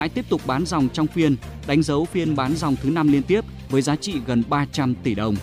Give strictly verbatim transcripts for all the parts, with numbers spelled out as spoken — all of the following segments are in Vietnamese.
Lại tiếp tục bán dòng trong phiên, đánh dấu phiên bán dòng thứ năm liên tiếp với giá trị gần ba trăm tỷ đồng.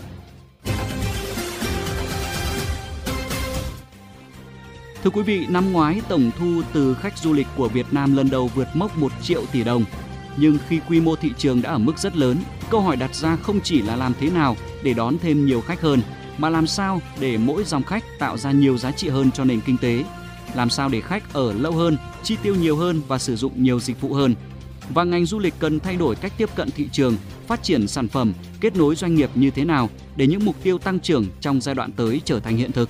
Thưa quý vị, năm ngoái tổng thu từ khách du lịch của Việt Nam lần đầu vượt mốc một triệu tỷ đồng. Nhưng khi quy mô thị trường đã ở mức rất lớn, câu hỏi đặt ra không chỉ là làm thế nào để đón thêm nhiều khách hơn, mà làm sao để mỗi dòng khách tạo ra nhiều giá trị hơn cho nền kinh tế. Làm sao để khách ở lâu hơn, chi tiêu nhiều hơn và sử dụng nhiều dịch vụ hơn. Và ngành du lịch cần thay đổi cách tiếp cận thị trường, phát triển sản phẩm, kết nối doanh nghiệp như thế nào để những mục tiêu tăng trưởng trong giai đoạn tới trở thành hiện thực.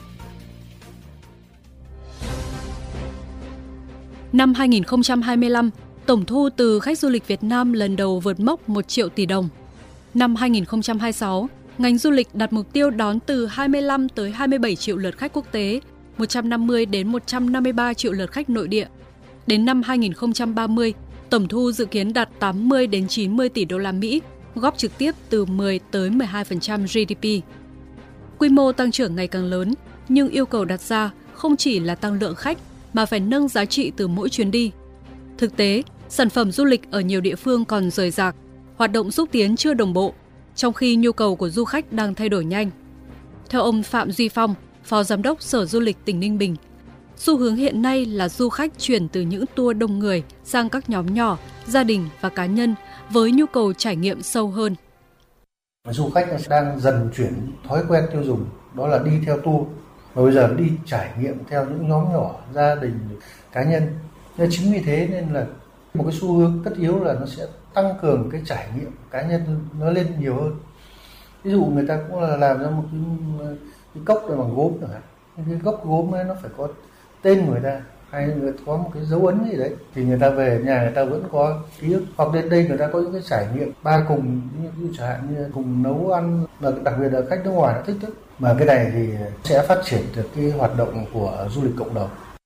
Năm hai nghìn không trăm hai mươi lăm, tổng thu từ khách du lịch Việt Nam lần đầu vượt mốc một triệu tỷ đồng. Năm hai nghìn không trăm hai mươi sáu, ngành du lịch đặt mục tiêu đón từ hai mươi lăm tới hai mươi bảy triệu lượt khách quốc tế, một trăm năm mươi đến một trăm năm mươi ba triệu lượt khách nội địa. Đến năm hai nghìn không trăm ba mươi, tổng thu dự kiến đạt tám mươi đến chín mươi tỷ đô la Mỹ, góp trực tiếp từ mười tới mười hai phần trăm giê đê pê. Quy mô tăng trưởng ngày càng lớn, nhưng yêu cầu đặt ra không chỉ là tăng lượng khách mà phải nâng giá trị từ mỗi chuyến đi. Thực tế, sản phẩm du lịch ở nhiều địa phương còn rời rạc, hoạt động xúc tiến chưa đồng bộ, trong khi nhu cầu của du khách đang thay đổi nhanh. Theo ông Phạm Duy Phong, Phó Giám đốc Sở Du lịch tỉnh Ninh Bình, xu hướng hiện nay là du khách chuyển từ những tour đông người sang các nhóm nhỏ, gia đình và cá nhân với nhu cầu trải nghiệm sâu hơn. Du khách đang dần chuyển thói quen tiêu dùng, đó là đi theo tour, và bây giờ đi trải nghiệm theo những nhóm nhỏ, gia đình, cá nhân. Nên chính vì thế nên là một cái xu hướng tất yếu là nó sẽ tăng cường cái trải nghiệm cá nhân nó lên nhiều hơn. Ví dụ người ta cũng là làm ra một cái, cái cốc bằng gốm chẳng hạn, cái gốc gốm ấy nó phải có tên người ta hay người có một cái dấu ấn gì đấy thì người ta về nhà người ta vẫn có ký ức. Hoặc đến đây người ta có những cái trải nghiệm ba cùng, như chẳng hạn như cùng nấu ăn, và đặc biệt là khách nước ngoài nó thích thức. Mà cái này thì sẽ phát triển được cái hoạt động của du lịch cộng đồng.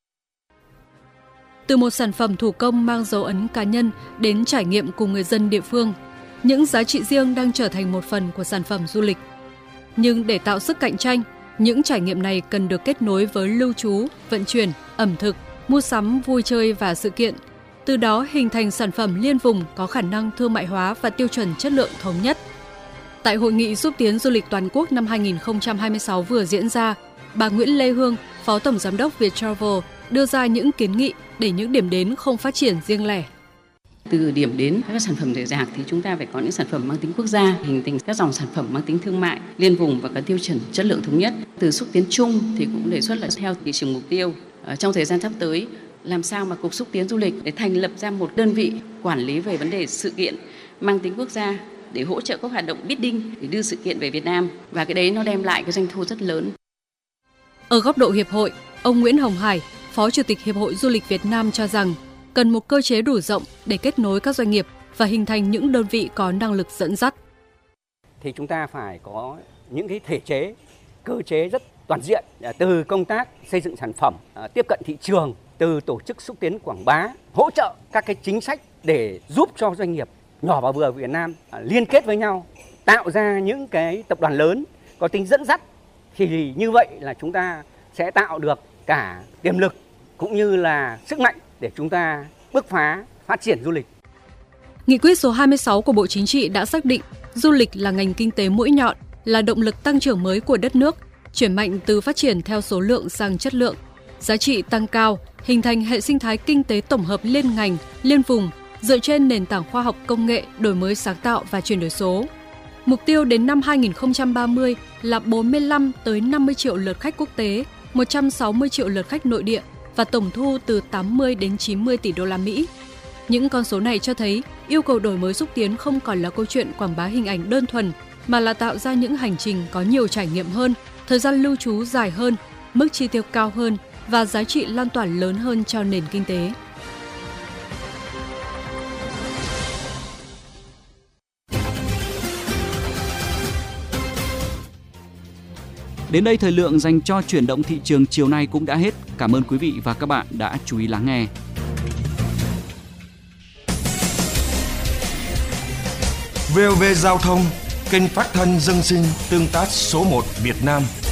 Từ một sản phẩm thủ công mang dấu ấn cá nhân đến trải nghiệm cùng người dân địa phương, những giá trị riêng đang trở thành một phần của sản phẩm du lịch. Nhưng để tạo sức cạnh tranh, những trải nghiệm này cần được kết nối với lưu trú, vận chuyển, ẩm thực, mua sắm, vui chơi và sự kiện. Từ đó hình thành sản phẩm liên vùng có khả năng thương mại hóa và tiêu chuẩn chất lượng thống nhất. Tại Hội nghị xúc tiến du lịch toàn quốc năm hai nghìn không trăm hai mươi sáu vừa diễn ra, bà Nguyễn Lê Hương, Phó Tổng Giám đốc Viettravel, đưa ra những kiến nghị để những điểm đến không phát triển riêng lẻ. Từ điểm đến các sản phẩm rời rạc thì chúng ta phải có những sản phẩm mang tính quốc gia, hình thành các dòng sản phẩm mang tính thương mại, liên vùng và có tiêu chuẩn chất lượng thống nhất. Từ xúc tiến chung thì cũng đề xuất là theo thị trường mục tiêu. Trong thời gian sắp tới, làm sao mà Cục Xúc tiến Du lịch để thành lập ra một đơn vị quản lý về vấn đề sự kiện mang tính quốc gia để hỗ trợ các hoạt động bidding để đưa sự kiện về Việt Nam, và cái đấy nó đem lại cái doanh thu rất lớn. Ở góc độ hiệp hội, ông Nguyễn Hồng Hải, Phó Chủ tịch Hiệp hội Du lịch Việt Nam cho rằng cần một cơ chế đủ rộng để kết nối các doanh nghiệp và hình thành những đơn vị có năng lực dẫn dắt. Thì chúng ta phải có những cái thể chế, cơ chế rất toàn diện, từ công tác xây dựng sản phẩm, tiếp cận thị trường, từ tổ chức xúc tiến quảng bá, hỗ trợ các cái chính sách để giúp cho doanh nghiệp nhỏ và vừa Việt Nam liên kết với nhau, tạo ra những cái tập đoàn lớn có tính dẫn dắt. Thì như vậy là chúng ta sẽ tạo được cả tiềm lực cũng như là sức mạnh để chúng ta bứt phá phát triển du lịch. Nghị quyết số hai mươi sáu của Bộ Chính trị đã xác định du lịch là ngành kinh tế mũi nhọn, là động lực tăng trưởng mới của đất nước, chuyển mạnh từ phát triển theo số lượng sang chất lượng, giá trị tăng cao, hình thành hệ sinh thái kinh tế tổng hợp liên ngành, liên vùng, dựa trên nền tảng khoa học công nghệ, đổi mới sáng tạo và chuyển đổi số. Mục tiêu đến năm hai nghìn không trăm ba mươi là bốn mươi lăm tới năm mươi triệu lượt khách quốc tế, một trăm sáu mươi triệu lượt khách nội địa và tổng thu từ tám mươi đến chín mươi tỷ đô la Mỹ. Những con số này cho thấy yêu cầu đổi mới xúc tiến không còn là câu chuyện quảng bá hình ảnh đơn thuần, mà là tạo ra những hành trình có nhiều trải nghiệm hơn, thời gian lưu trú dài hơn, mức chi tiêu cao hơn và giá trị lan tỏa lớn hơn cho nền kinh tế. Đến đây thời lượng dành cho chuyển động thị trường chiều nay cũng đã hết. Cảm ơn quý vị và các bạn đã chú ý lắng nghe. vê o vê Giao thông, kênh phát thanh dân sinh tương tác số một Việt Nam.